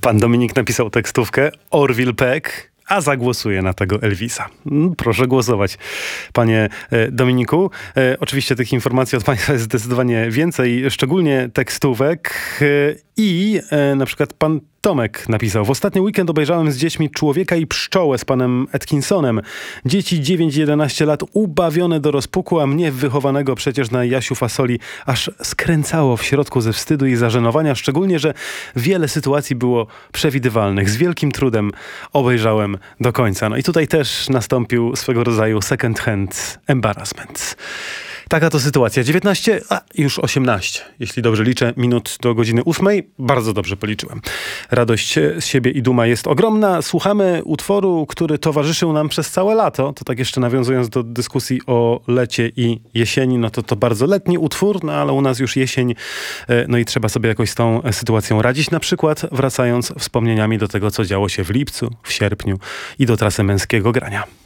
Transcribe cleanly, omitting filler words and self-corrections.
Pan Dominik napisał tekstówkę Orville Peck, a zagłosuję na tego Elvisa. Proszę głosować, panie Dominiku. Oczywiście tych informacji od państwa jest zdecydowanie więcej, szczególnie tekstówek. I na przykład pan Tomek napisał: w ostatni weekend obejrzałem z dziećmi Człowieka i pszczołę z panem Atkinsonem. Dzieci 9-11 lat ubawione do rozpuku, a mnie wychowanego przecież na Jasiu Fasoli aż skręcało w środku ze wstydu i zażenowania, szczególnie, że wiele sytuacji było przewidywalnych. Z wielkim trudem obejrzałem do końca. No i tutaj też nastąpił swego rodzaju second hand embarrassment. Taka to sytuacja. 19, a już 18, jeśli dobrze liczę, minut do godziny 8. Bardzo dobrze policzyłem. Radość z siebie i duma jest ogromna. Słuchamy utworu, który towarzyszył nam przez całe lato. To tak jeszcze nawiązując do dyskusji o lecie i jesieni, no to bardzo letni utwór, no ale u nas już jesień, no i trzeba sobie jakoś z tą sytuacją radzić. Na przykład wracając wspomnieniami do tego, co działo się w lipcu, w sierpniu i do trasy męskiego grania.